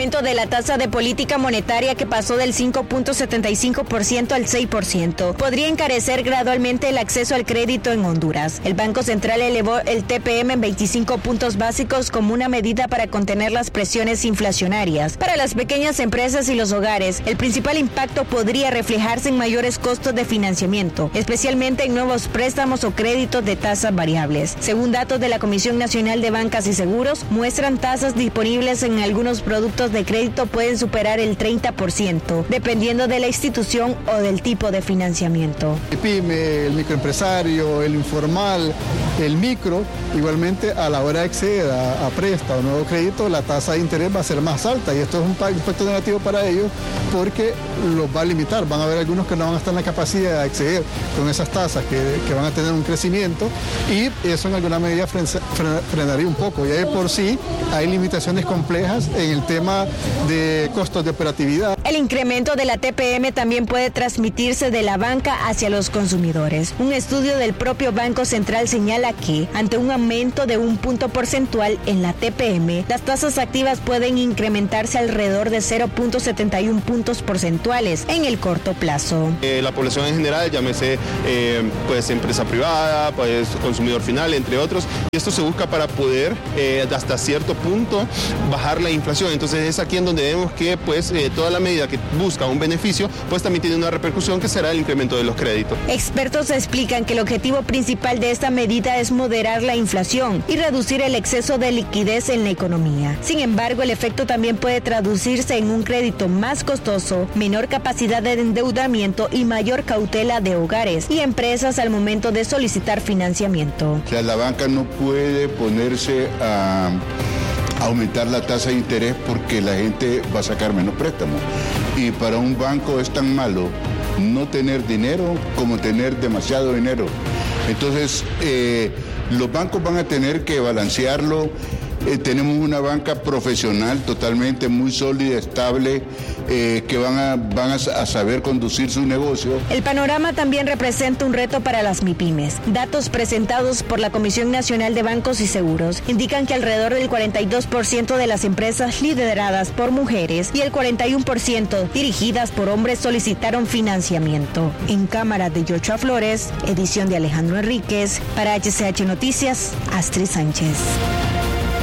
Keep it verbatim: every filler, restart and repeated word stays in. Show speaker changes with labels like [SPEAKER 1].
[SPEAKER 1] aumento de la tasa de política monetaria que pasó del cinco punto setenta y cinco por ciento al seis por ciento podría encarecer gradualmente el acceso al crédito en Honduras. El Banco Central elevó el T P M en veinticinco puntos básicos como una medida para contener las presiones inflacionarias. Para las pequeñas empresas y los hogares, el principal impacto podría reflejarse en mayores costos de financiamiento, especialmente en nuevos préstamos o créditos de tasas variables. Según datos de la Comisión Nacional de Bancas y Seguros, muestran tasas disponibles en algunos productos de crédito pueden superar el treinta por ciento, dependiendo de la institución o del tipo de financiamiento.
[SPEAKER 2] El pyme, el microempresario, el informal, el micro, igualmente a la hora de acceder a, a préstamo o nuevo crédito, la tasa de interés va a ser más alta y esto es un impacto negativo para ellos porque los va a limitar. Van a haber algunos que no van a estar en la capacidad de acceder con esas tasas que, que van a tener un crecimiento y eso en alguna medida fren, fren, frenaría un poco. Ya de por sí hay limitaciones complejas en el tema de costos de operatividad.
[SPEAKER 1] El incremento de la T P M también puede transmitirse de la banca hacia los consumidores. Un estudio del propio Banco Central señala que, ante un aumento de un punto porcentual en la T P M, las tasas activas pueden incrementarse alrededor de cero punto setenta y uno puntos porcentuales en el corto plazo.
[SPEAKER 3] Eh, la población en general, llámese eh, pues empresa privada, pues consumidor final, entre otros, y esto se busca para poder eh, hasta cierto punto bajar la inflación. Entonces es aquí en donde vemos que pues eh, toda la medida que busca un beneficio, pues también tiene una repercusión que será el incremento de los créditos.
[SPEAKER 1] Expertos explican que el objetivo principal de esta medida es moderar la inflación y reducir el exceso de liquidez en la economía. Sin embargo, el efecto también puede traducirse en un crédito más costoso, menor capacidad de endeudamiento y mayor cautela de hogares y empresas al momento de solicitar financiamiento.
[SPEAKER 4] O sea, la banca no puede ponerse a aumentar la tasa de interés porque la gente va a sacar menos préstamos. Y para un banco es tan malo no tener dinero como tener demasiado dinero. Entonces, eh, los bancos van a tener que balancearlo. Eh, tenemos una banca profesional totalmente muy sólida, estable, eh, que van, a, van a, a saber conducir su negocio.
[SPEAKER 1] El panorama también representa un reto para las MIPYMES. Datos presentados por la Comisión Nacional de Bancos y Seguros indican que alrededor del cuarenta y dos por ciento de las empresas lideradas por mujeres y el cuarenta y uno por ciento dirigidas por hombres solicitaron financiamiento. En cámara de Yochoa Flores, edición de Alejandro Enríquez, para H C H Noticias, Astrid Sánchez.